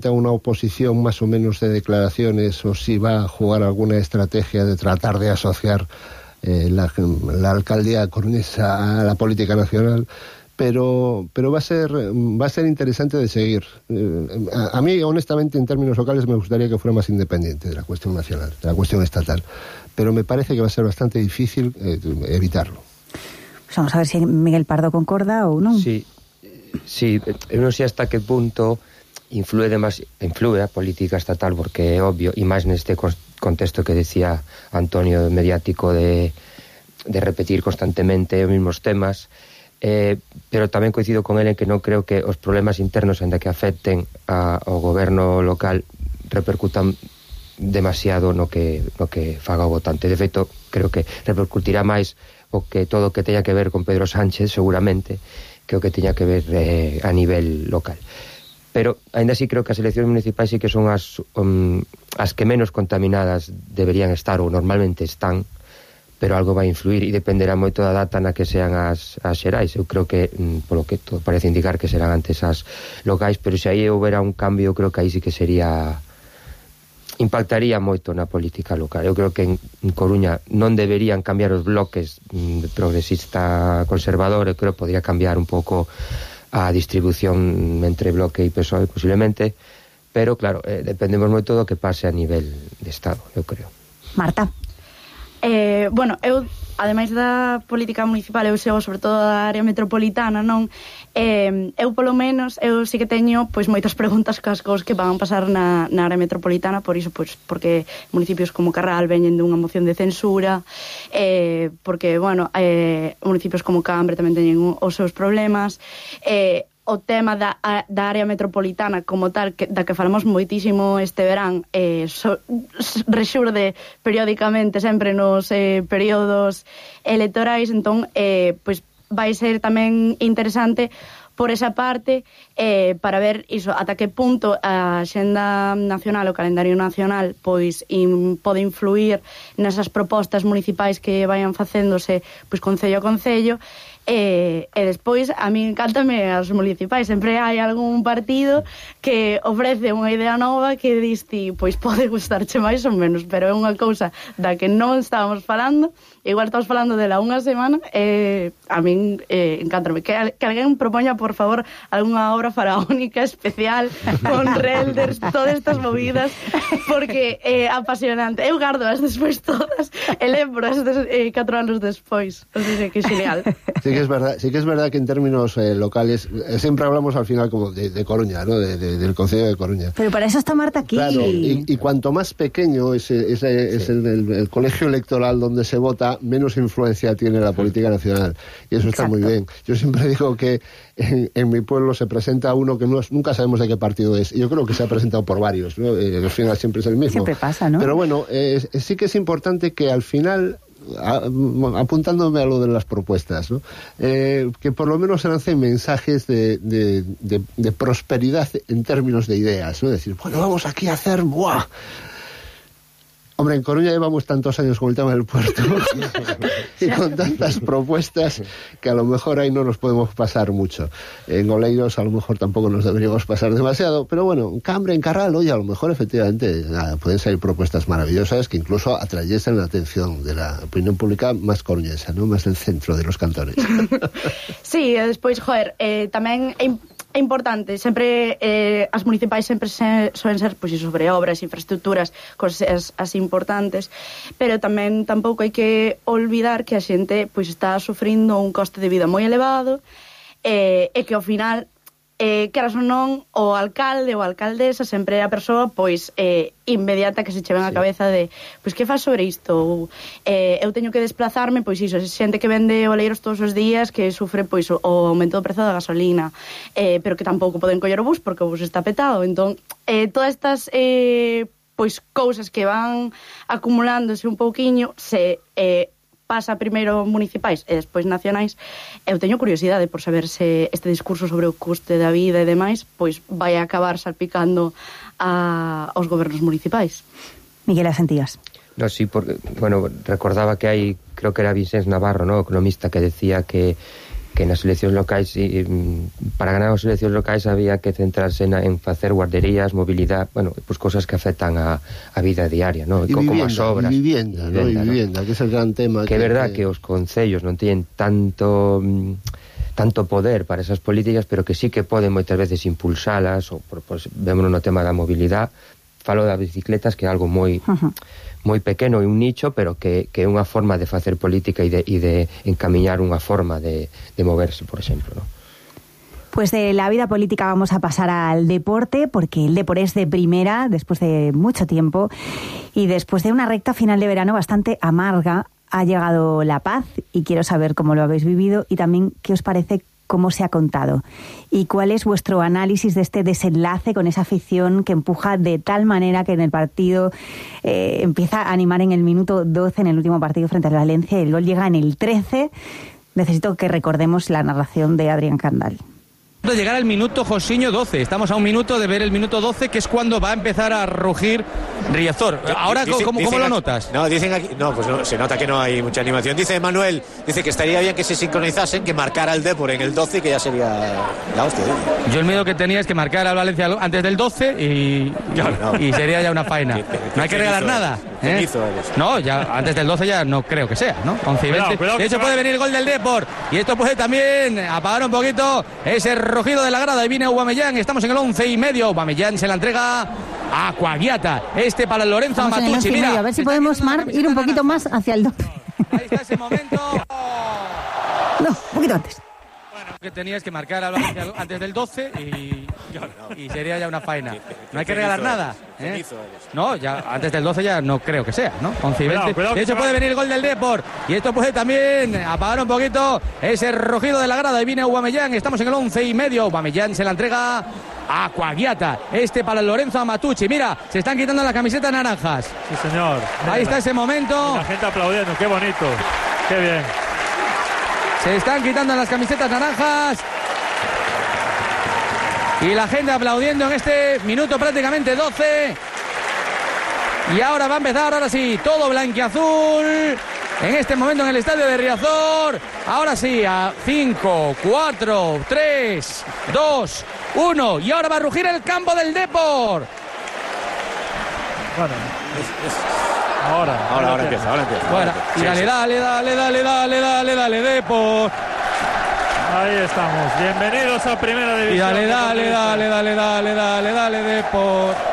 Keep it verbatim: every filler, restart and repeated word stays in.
tenga una oposición más o menos de declaraciones o si va a jugar alguna estrategia de tratar de asociar eh, la, la alcaldía coruñesa a la política nacional. Pero, pero va a ser va a ser interesante de seguir. Eh, a, a mí, honestamente, en términos locales, me gustaría que fuera más independiente de la cuestión nacional, de la cuestión estatal. Pero me parece que va a ser bastante difícil eh, evitarlo. Pues vamos a ver si Miguel Pardo concorda ou non. Sí, sí, eu non sei hasta que punto influe demas, influe a política estatal, porque é obvio, e máis neste contexto que decía Antonio mediático de, de repetir constantemente os mesmos temas. Eh, pero tamén coincido con ele en que non creo que os problemas internos ainda que afecten a, ao goberno local repercutan demasiado no que, no que faga o votante. De feito, creo que repercutirá máis o que todo o que teña que ver con Pedro Sánchez, seguramente, que o que teña que ver eh, a nivel local. Pero ainda así creo que as eleccións municipais sí que son as, um, as que menos contaminadas deberían estar ou normalmente están, pero algo vai influir e dependerá moito da data na que sean as, as xerais. Eu creo que, polo que todo parece indicar, que serán antes as locais, pero se aí houbera un cambio, eu creo que aí sí que sería... impactaría moito na política local. Eu creo que en Coruña non deberían cambiar os bloques de progresista conservador, eu creo que podría cambiar un pouco a distribución entre bloque e P S O E, posiblemente, pero claro, eh, dependemos moito do que pase a nivel de Estado, eu creo. Marta. Eh, bueno, eu, ademais da política municipal, eu sego sobre todo da área metropolitana, non? Eh, eu, polo menos, eu sí que teño pois moitas preguntas cas cousas que van pasar na, na área metropolitana, por iso, pois, porque municipios como Carral veñen dunha moción de censura, eh, porque, bueno, eh, municipios como Cambre tamén teñen os seus problemas, eh, o tema da, da área metropolitana como tal, que, da que falamos moitísimo este verán, eh, so, rexurde periódicamente sempre nos eh, períodos electorais, entón eh, pues, vai ser tamén interesante por esa parte, eh, para ver iso, ata que punto a xenda nacional, o calendario nacional, pois in, pode influir nesas propostas municipais que vayan facéndose pois concello a concello. E, e despois a mí encántame as municipais, sempre hai algún partido que ofrece unha idea nova que diste, pois pode gustarche máis ou menos, pero é unha cousa da que non estábamos falando, igual estamos falando dela unha semana, e a min eh, encántame que, que alguén propoña, por favor, algunha obra faraónica especial con relders, todas estas movidas, porque é eh, apasionante. Eu gardo as despois todas e lembro as des, eh, catro anos despois, o sea, que genial. Sí que es verdad, sí que es verdad que en términos eh, locales eh, siempre hablamos al final como de, de Coruña, ¿no? De, de, del Concello de Coruña. Pero para eso está Marta aquí. Claro, y, y cuanto más pequeño es, es, es sí. el, el, el colegio electoral donde se vota, menos influencia tiene la política nacional. Y eso está Exacto. muy bien. Yo siempre digo que en, en mi pueblo se presenta uno que no es, nunca sabemos de qué partido es. Yo creo que se ha presentado por varios, ¿no? Eh, al final siempre es el mismo. Siempre pasa, ¿no? Pero bueno, eh, sí que es importante que al final, A, apuntándome a lo de las propuestas, ¿no? eh, que por lo menos se lancen mensajes de, de, de, de prosperidad en términos de ideas, ¿no? Decir, bueno, vamos aquí a hacer ¡buah! Hombre, en Coruña llevamos tantos años con el tema del puerto y con tantas propuestas que a lo mejor ahí no nos podemos pasar mucho. En Oleiros a lo mejor tampoco nos deberíamos pasar demasiado, pero bueno, en Cambre, en Carral, oye, a lo mejor efectivamente nada, pueden salir propuestas maravillosas que incluso atrayesen la atención de la opinión pública más coruñesa, ¿no? Más del centro de los cantones. Sí, despois, joder, eh, tamén é É importante, sempre eh, as municipais sempre se, soen ser pois, sobre obras, infraestructuras, cosas así importantes, pero tamén tampouco hai que olvidar que a xente pois está sufrindo un coste de vida moi elevado eh, e que ao final eh, queras ou non, o alcalde ou a alcaldesa sempre é a persoa pois eh, inmediata que se che ven a cabeza de pois que faz sobre isto, ou eh, eu teño que desplazarme, pois iso, xente que vende oleiros todos os días que sufre pois o, o aumento do prezo da gasolina, eh, pero que tampouco poden coller o bus porque o bus está petado, entón eh, todas estas eh, pois cousas que van acumulándose un pouquiño se eh, pasa primeiro municipais e despois nacionais, eu teño curiosidade por saber se este discurso sobre o custe da vida e demais, pois vai acabar salpicando a, aos gobernos municipais. Miguel Asentías. No, sí, porque, bueno, recordaba que hai, creo que era Vicens Navarro, ¿no? Economista, que decía que que nas eleccións locais, e, para ganar as eleccións locais había que centrarse na, en facer guarderías, mobilidade, bueno, pues cosas que afectan a, a vida diaria, ¿no? E como vivienda, as obras. E vivienda, e vivienda, vivienda, ¿no? vivienda, que é o gran tema. Que é verdad que, que os concellos non teñen tanto tanto poder para esas políticas, pero que sí que poden moitas veces impulsalas, ou por, pues, vémonos no tema da mobilidade. Falo das bicicletas, que é algo moi uh-huh. moi pequeno e un nicho, pero que, que é unha forma de facer política e de, e de encamiñar unha forma de, de moverse, por exemplo, ¿no? Pues de la vida política vamos a pasar al deporte, porque el deporte es de primera después de mucho tiempo y después de una recta final de verano bastante amarga ha llegado la paz y quiero saber cómo lo habéis vivido y también qué os parece cómo se ha contado y cuál es vuestro análisis de este desenlace con esa afición que empuja de tal manera que en el partido eh, empieza a animar en el minuto doce en el último partido frente al Valencia y el gol llega en el trece. Necesito que recordemos la narración de Adrián Candal. De llegar al minuto Josiño doce, estamos a un minuto de ver el minuto doce, que es cuando va a empezar a rugir Riazor. Ahora, Dice, ¿cómo, cómo lo aquí, notas? No, dicen aquí, no, pues no, se nota que no hay mucha animación. Dice Manuel, dice que estaría bien que se sincronizasen, que marcara el Depor en el doce y que ya sería la hostia. ¿eh? Yo el miedo que tenía es que marcara al Valencia antes del doce y, no, no. y sería ya una faena. ¿Qué, qué, no hay que regalar nada. ¿eh? No, ya antes del doce ya no creo que sea, ¿no? once y veinte. De hecho puede venir el gol del Depor y esto puede también apagar un poquito ese rugido de la grada. Ahí viene Aubameyang, estamos en el once y medio. Aubameyang se la entrega a Coagliata. Este para Lorenzo Amatucci. Mira, a ver si podemos, Mar, ir un poquito más hacia el doce. Ahí está ese momento. No, un poquito antes. Bueno, que tenías que marcar al Valencia antes del doce y, y sería ya una faena. No hay que regalar nada. ¿eh? No, ya antes del doce ya no creo que sea, ¿no? once y veinte. De hecho puede venir el gol del Depor y esto puede también apagar un poquito ese rugido de la grada. Ahí viene Aubameyang, estamos en el once y medio. Aubameyang se la entrega a Coagliata. Este para Lorenzo Amatucci. Mira, se están quitando las camisetas naranjas. Sí, señor. Ahí está ese momento. La gente aplaudiendo, qué bonito. Qué bien. Se están quitando las camisetas naranjas. Y la gente aplaudiendo en este minuto prácticamente doce. Y ahora va a empezar, ahora sí, todo blanquiazul. En este momento en el estadio de Riazor. Ahora sí, a cinco, cuatro, tres, dos, uno. Y ahora va a rugir el campo del Depor. Bueno, es, es... Ahora, ahora, ahora, ahora empieza, ahora empieza. Bueno, sí, y dale, sí. dale, dale, dale, dale, dale, dale, Depor. Ahí estamos. Bienvenidos a Primera División. Y dale, dale, dale, dale, dale, dale, dale, Depor.